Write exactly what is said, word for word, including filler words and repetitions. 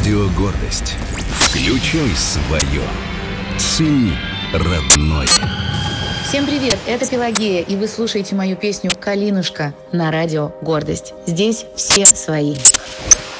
Радио «Гордость». Включай свое. Цени родное. Всем привет, это Пелагея, и вы слушаете мою песню «Калинушка» на радио «Гордость». Здесь все свои.